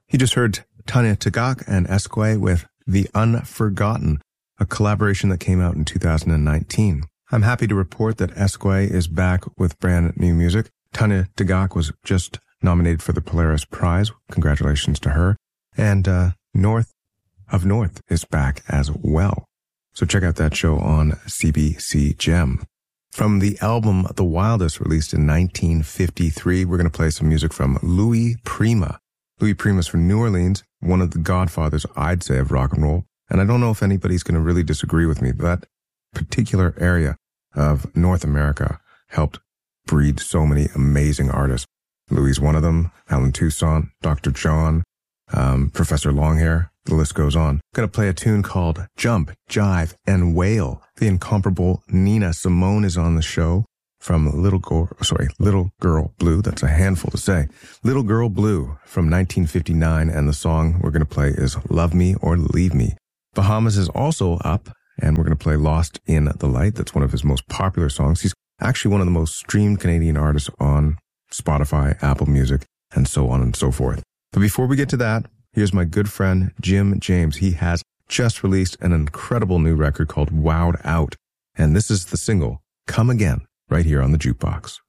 You just heard Tanya Tagaq and Esquay with The Unforgotten, a collaboration that came out in 2019. I'm happy to report that Esquay is back with brand new music. Tanya Tagaq was just nominated for the Polaris Prize. Congratulations to her. And North of North is back as well. So check out that show on CBC Gem. From the album The Wildest, released in 1953, we're going to play some music from Louis Prima. Louis Prima's from New Orleans, one of the godfathers, I'd say, of rock and roll. And I don't know if anybody's going to really disagree with me. That particular area of North America helped breed so many amazing artists. Louis is one of them, Alan Toussaint, Dr. John, Professor Longhair, the list goes on. I'm going to play a tune called Jump, Jive, and Wail. The incomparable Nina Simone is on the show from Little Girl Blue. That's a handful to say. Little Girl Blue from 1959, and the song we're going to play is Love Me or Leave Me. Bahamas is also up, and we're going to play Lost in the Light. That's one of his most popular songs. He's actually one of the most streamed Canadian artists on Spotify, Apple Music, and so on and so forth. But before we get to that, here's my good friend Jim James. He has just released an incredible new record called Wowed Out, and this is the single, Come Again, right here on the Jukebox.